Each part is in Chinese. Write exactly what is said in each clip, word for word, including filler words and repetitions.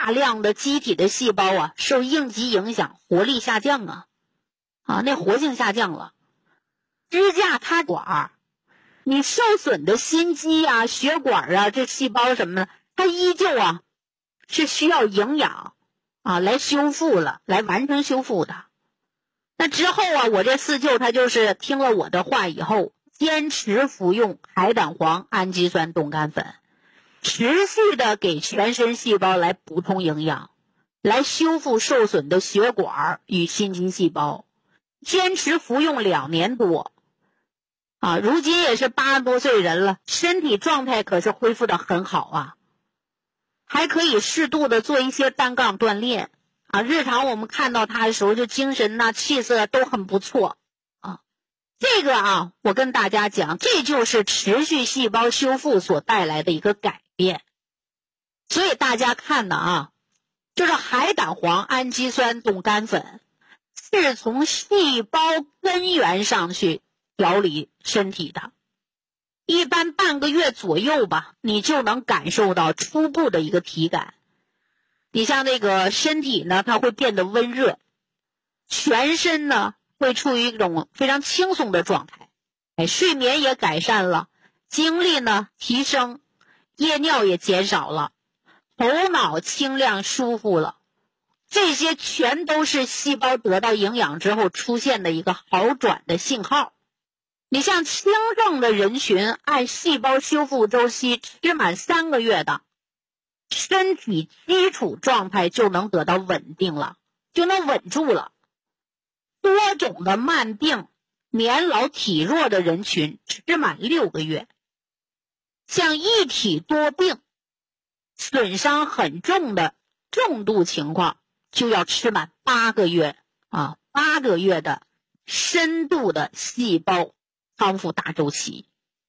量的机体的细胞啊受应激影响，活力下降啊，啊，那活性下降了。支架它管，你受损的心肌啊、血管啊，这细胞什么的，它依旧啊是需要营养啊来修复了，来完成修复的。那之后啊，我这四舅他就是听了我的话以后，坚持服用海胆黄氨基酸冻干粉，持续的给全身细胞来补充营养，来修复受损的血管与心肌细胞，坚持服用两年多啊，如今也是八十多岁人了，身体状态可是恢复得很好啊，还可以适度的做一些单杠锻炼啊，日常我们看到他的时候，就精神呐、气色都很不错啊。这个啊，我跟大家讲，这就是持续细胞修复所带来的一个改变。所以大家看的啊，就是海胆黄氨基酸冻干粉是从细胞根源上去调理身体的，一般半个月左右吧，你就能感受到初步的一个体感。你像那个身体呢，它会变得温热，全身呢会处于一种非常轻松的状态，哎，睡眠也改善了，精力呢提升，夜尿也减少了，头脑清亮舒服了，这些全都是细胞得到营养之后出现的一个好转的信号。你像轻症的人群，按细胞修复周期吃满三个月的，身体基础状态就能得到稳定了，就能稳住了。多种的慢病、年老体弱的人群吃满六个月，像一体多病、损伤很重的重度情况，就要吃满八个月啊，八个月的深度的细胞康复大周期。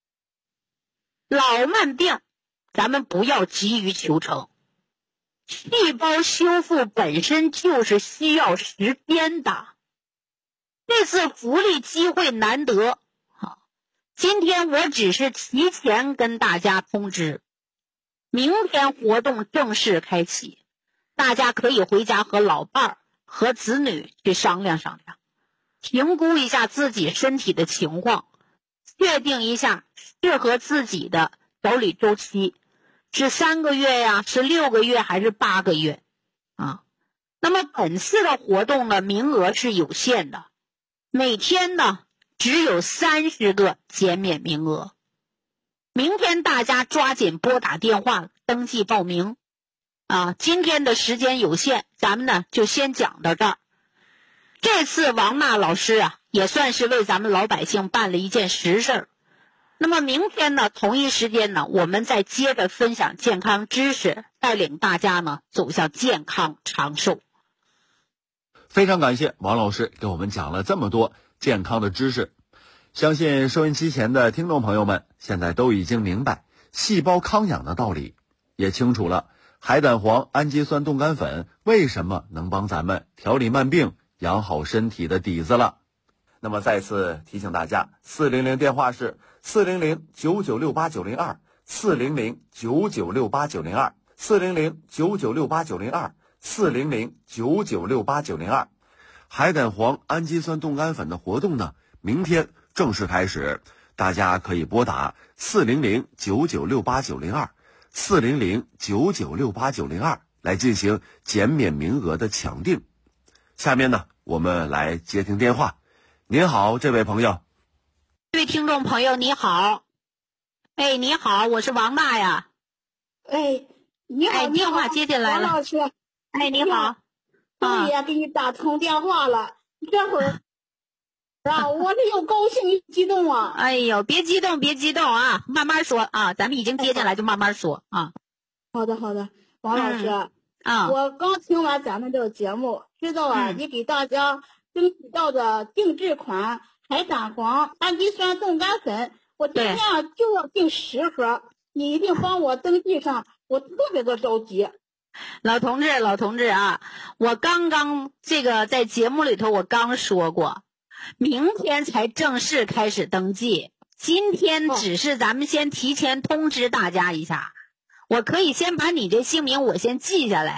老慢病咱们不要急于求成，细胞修复本身就是需要时间的。这次福利机会难得，好，今天我只是提前跟大家通知，明天活动正式开启，大家可以回家和老伴儿和子女去商量商量，评估一下自己身体的情况，确定一下适合自己的调理周期，是三个月呀，是六个月还是八个月啊？那么本次的活动呢，名额是有限的，每天呢只有三十个减免名额。明天大家抓紧拨打电话登记报名啊！今天的时间有限，咱们呢就先讲到这儿。这次王娜老师啊，也算是为咱们老百姓办了一件实事儿。那么明天呢，同一时间呢，我们再接着分享健康知识，带领大家呢走向健康长寿。 非常感谢王老师给我们讲了这么多健康的知识，相信收音机前的听众朋友们现在都已经明白细胞康养的道理，也清楚了海胆黄氨基酸冻干粉为什么能帮咱们调理慢病、养好身体的底子了。那么再次提醒大家，四零零电话是四零零九九六八九零二，四零零九九六八九零二，四零零九九六八九零二，四零零九九六八九零二。海胆黄氨基酸冻干粉的活动呢，明天正式开始，大家可以拨打四零零九九六八九零二，四零零九九六八九零二来进行减免名额的抢订。下面呢，我们来接听电话。您好，这位朋友。 这位听众朋友你好，哎，你好，我是王娜呀。 哎，你好， 哎，电话接进来了。 王老师， 哎，你好。 终于也给你打通电话了，这会儿啊，我这又高兴又激动啊！ 哎呦，别激动，别激动啊，慢慢说啊，咱们已经接进来，就慢慢说啊。 好的，好的，王老师， 嗯、啊， 我刚听完咱们这个节目，知道啊，嗯、你给大家争取到的定制款海胆黄氨基酸冻干粉，我今天啊就要订十盒，你一定帮我登记上，我特别的着急。 老同志，老同志啊，我刚刚这个在节目里头我刚说过，明天才正式开始登记，今天只是咱们先提前通知大家一下，我可以先把你这姓名我先记下来。